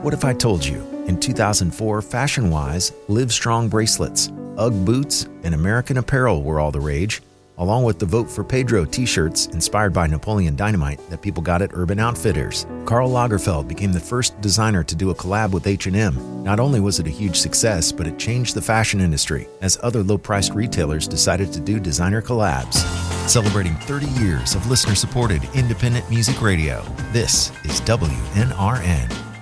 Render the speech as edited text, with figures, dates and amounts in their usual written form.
What if I told you, in 2004, fashion-wise, Livestrong bracelets, UGG boots, and American Apparel were all the rage, along with the Vote for Pedro t-shirts inspired by Napoleon Dynamite that people got at Urban Outfitters. Karl Lagerfeld became the first designer to do a collab with H&M. Not only was it a huge success, but it changed the fashion industry as other low-priced retailers decided to do designer collabs. Celebrating 30 years of listener-supported independent music radio, this is WNRN.